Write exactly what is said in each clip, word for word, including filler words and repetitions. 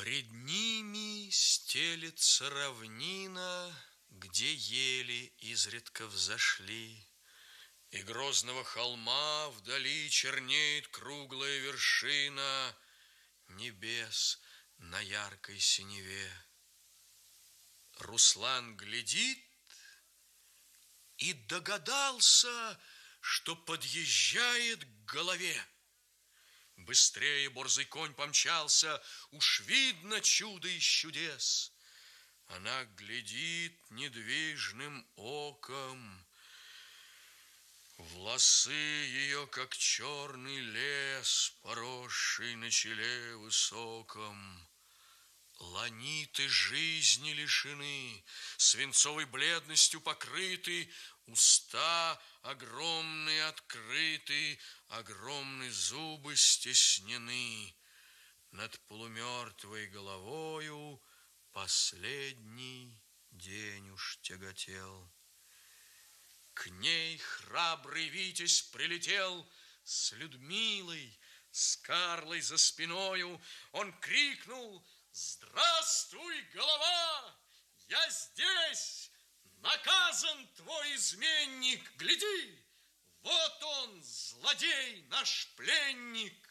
Пред ними стелется равнина, где ели изредка взошли, и грозного холма вдали чернеет круглая вершина небес на яркой синеве. Руслан глядит и догадался, что подъезжает к голове. Быстрее борзый конь помчался, уж видно чудо из чудес. Она глядит недвижным оком, волосы ее, как черный лес, поросший на челе высоком. Ланиты жизни лишены, свинцовой бледностью покрыты, уста огромные открыты, огромные зубы стеснены. Над полумертвой головою последний день уж тяготел. К ней храбрый Витязь прилетел с Людмилой, с Карлой за спиною. Он крикнул: «Здравствуй, голова! Я здесь! Наказан твой изменник! Гляди, вот он, злодей, наш пленник!»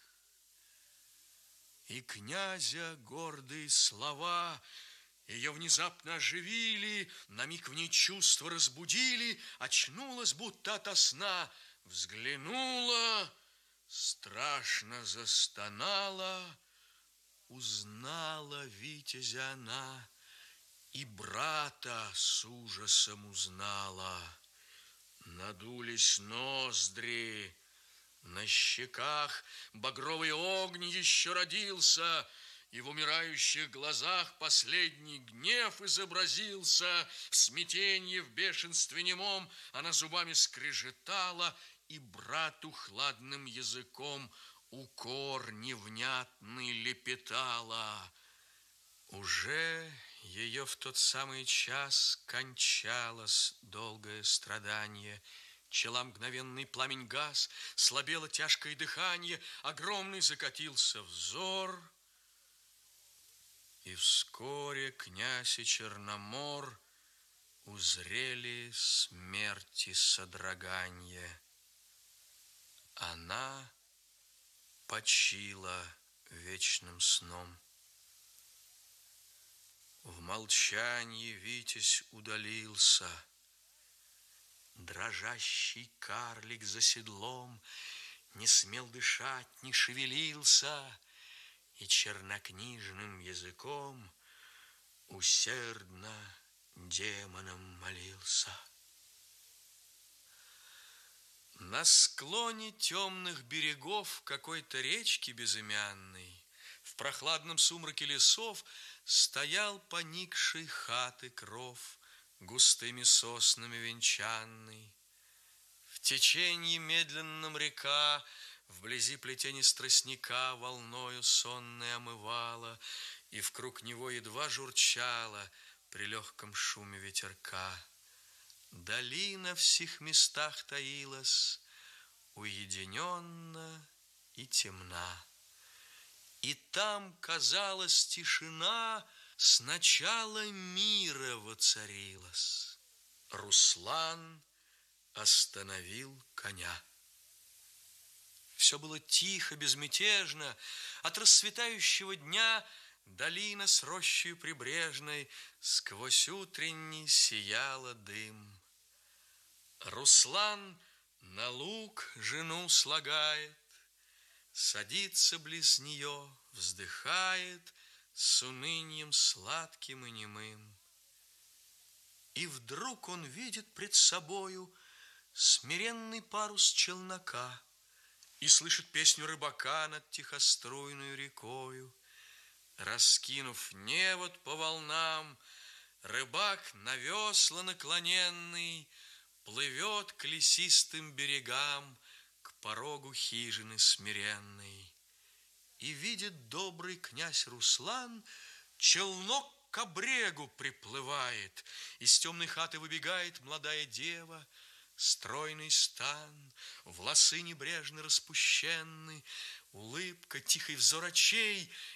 И князя гордые слова ее внезапно оживили, на миг в ней чувства разбудили. Очнулась будто ото сна, взглянула, страшно застонала. Узнала Витязя она, и брата с ужасом узнала. Надулись ноздри, на щеках багровый огонь еще родился, и в умирающих глазах последний гнев изобразился. В смятенье, в бешенстве немом она зубами скрежетала, и брату хладным языком укор невнятный лепетала. Уже ее в тот самый час кончалось долгое страдание. Чела мгновенный пламень гас, слабело тяжкое дыхание, огромный закатился взор. И вскоре князь и Черномор узрели смерти содроганье. Она почила вечным сном. В молчании Витязь удалился. Дрожащий карлик за седлом не смел дышать, не шевелился, и чернокнижным языком усердно демонам молился. На склоне темных берегов какой-то речки безымянной, в прохладном сумраке лесов, стоял поникший хаты кров, густыми соснами венчанный. В течении медленном река, вблизи плетени тростника, волною сонной омывала, и вкруг него едва журчала при легком шуме ветерка. Долина в сих местах таилась, уединенна и темна. И там, казалось, тишина с начала мира воцарилась. Руслан остановил коня. Все было тихо, безмятежно. От расцветающего дня долина с рощей прибрежной сквозь утренний сияла дым. Руслан на луг жену слагает, садится близ нее, вздыхает с унынием сладким и немым. И вдруг он видит пред собою смиренный парус челнока и слышит песню рыбака над тихоструйную рекою. Раскинув невод по волнам, рыбак на весла наклоненный плывет к лесистым берегам, к порогу хижины смиренной. И видит добрый князь Руслан, челнок к обрегу приплывает, из темной хаты выбегает молодая дева, стройный стан, волосы небрежно распущенны, улыбка, тихий взор очей,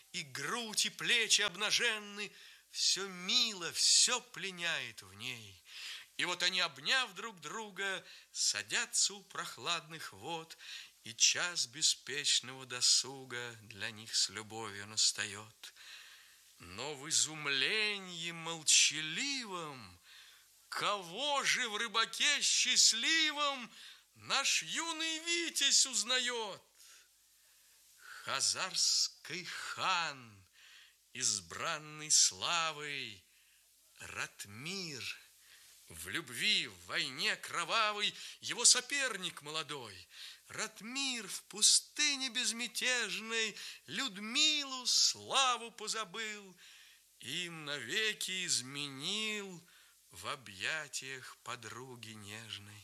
и грудь, и плечи обнаженны, все мило, все пленяет в ней. И вот они, обняв друг друга, садятся у прохладных вод, и час беспечного досуга для них с любовью настает. Но в изумлении молчаливом кого же в рыбаке счастливом наш юный Витязь узнает? Хазарский хан, избранный славой, Ратмир, в любви, в войне кровавой, его соперник молодой. Ратмир в пустыне безмятежной Людмилу славу позабыл, им навеки изменил в объятиях подруги нежной.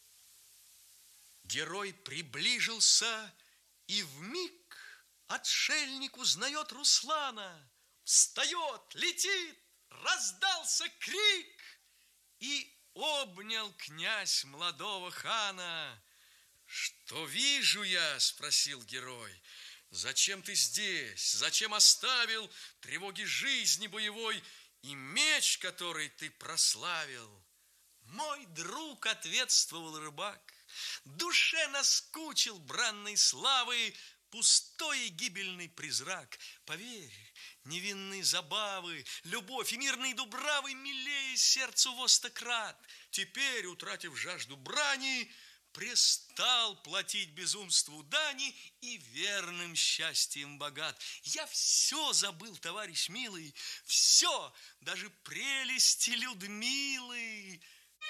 Герой приближился, и вмиг отшельник узнает Руслана. Встает, летит, раздался крик, и обнял князь молодого хана. «Что вижу я?» – спросил герой. «Зачем ты здесь? Зачем оставил тревоги жизни боевой и меч, который ты прославил?» «Мой друг», – ответствовал рыбак, – «душе наскучил бранной славы пустой и гибельный призрак. Поверь, невинные забавы, любовь и мирные дубравы милее сердцу во сто крат. Теперь, утратив жажду брани, престал платить безумству дани и верным счастьем богат. Я все забыл, товарищ милый, все, даже прелести Людмилы».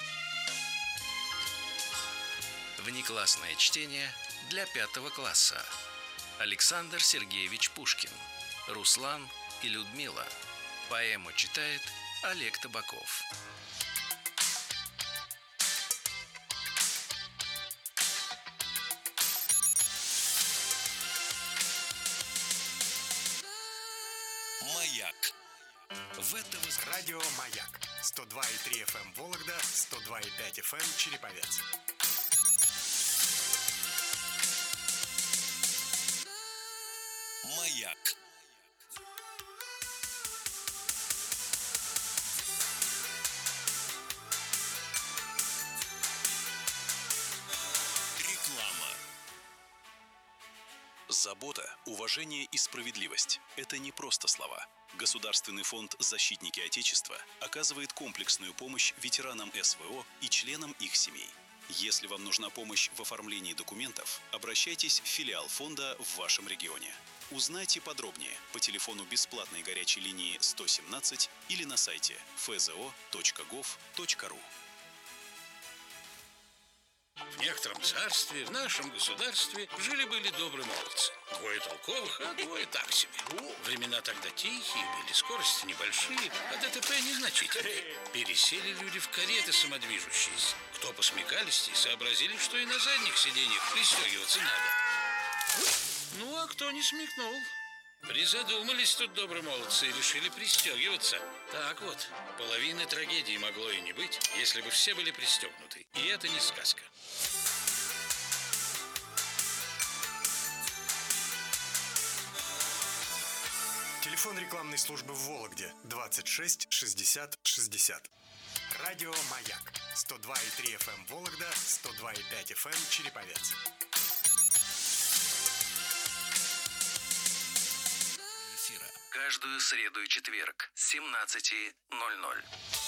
Внеклассное чтение для пятого класса. Александр Сергеевич Пушкин. Руслан и Людмила. Поэму читает Олег Табаков. Маяк. В это воз... Радио «Маяк». сто два и три эф эм Вологда, сто два и пять эф эм Череповец. Маяк. Реклама. Забота, уважение и справедливость – это не просто слова. Государственный фонд «Защитники Отечества» оказывает комплексную помощь ветеранам эс вэ о и членам их семей. Если вам нужна помощь в оформлении документов, обращайтесь в филиал фонда в вашем регионе. Узнайте подробнее по телефону бесплатной горячей линии сто семнадцать или на сайте эф зэ о точка гов точка ру. В некотором царстве, в нашем государстве, жили-были добрые молодцы. Двое толковых, а двое так себе. Времена тогда тихие были, скорости небольшие, а дэ тэ пэ незначительные. Пересели люди в кареты самодвижущиеся. Кто посмекалистей, сообразили, что и на задних сиденьях пристегиваться надо. Ну, а кто не смекнул? Призадумались тут добрые молодцы и решили пристегиваться. Так вот, половины трагедии могло и не быть, если бы все были пристегнуты. И это не сказка. Телефон рекламной службы в Вологде двадцать шесть шестьдесят шестьдесят. Радио «Маяк». сто два и три эф эм Вологда, сто два и пять эф эм Череповец. Каждую среду и четверг с семнадцати ноль ноль.